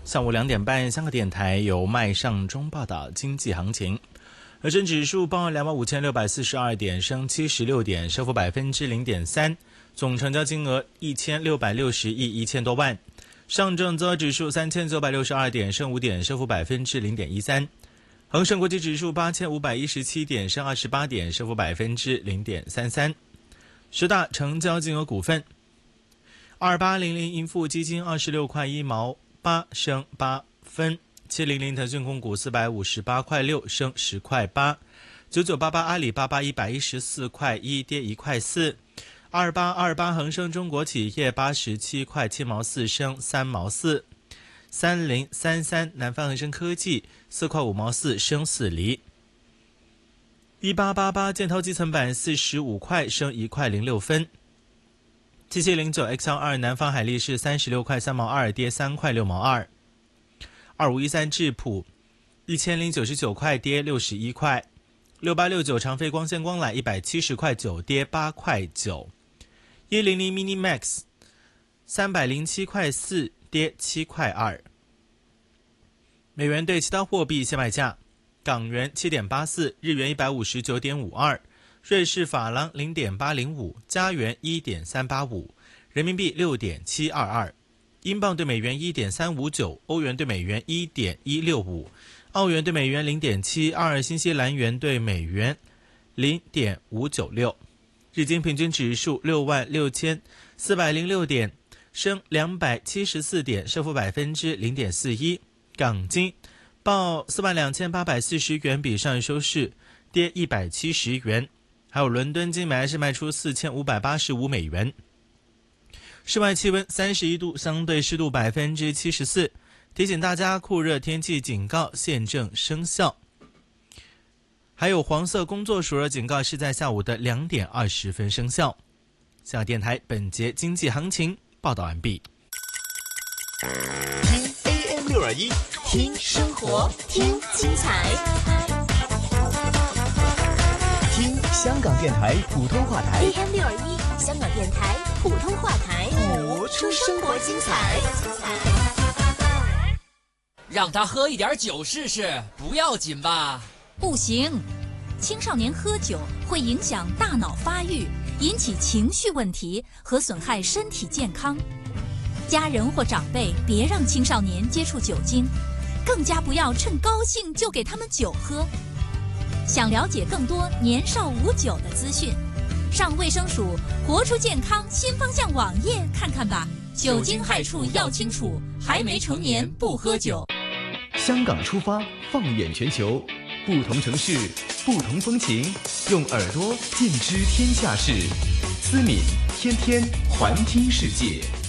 下午2点半，香港电台由麦尚中报道经济行情。恒生指数报25,642点，升76点，升幅0.3%，总成交金额1660亿1000多万。上证综合指数3962点，升5点，升幅0.13%。恒生国际指数8517点，升28点，升幅0.33%。十大成交金额股份：2800盈富基金26块1毛8，升8分；700腾讯控股458块6，升10块8；9988阿里巴巴114块1，跌1块4；2828恒生中国企业87块7毛4，升3毛4；3033南方恒生科技4块5毛4，升4厘；1888建滔基层板45块，升1块06分；7709 XL2 南方海力士36块3毛2，跌3块6毛2；2513智普1099块，跌61块；6869长飞光纤光缆170块9，跌8块9；100 Mini Max 307块4，跌7块2。美元对其他货币现卖价：港元7.84，日元159.52，瑞士法郎0.805，加元1.385，人民币6.722，英镑对美元1.359，欧元对美元1.165，澳元对美元0.72，新西兰元对美元0.596。日经平均指数66406点，升274点，升幅0.41%。港金报42840元，比上日收市跌170元。还有伦敦金买是卖出4585美元。室外气温31度，相对湿度74%。提醒大家，酷热天气警告现正生效。还有黄色工作暑热警告是在下午的2点20分生效。香港电台本节经济行情报道完毕。 AM621，听生活，听精彩，听香港电台普通话台。 AM621，香港电台普通话台， 活出生活精彩。 让他喝一点酒试试，不要紧吧？ 不行，青少年喝酒会影响大脑发育，引起情绪问题和损害身体健康。家人或长辈别让青少年接触酒精，更加不要趁高兴就给他们酒喝。想了解更多年少无酒的资讯，上卫生署活出健康新方向网页看看吧。酒精害处要清楚，还没成年不喝酒。 香港出发，放眼全球，不同城市，不同风情，用耳朵尽知天下事。思敏天天环听世界。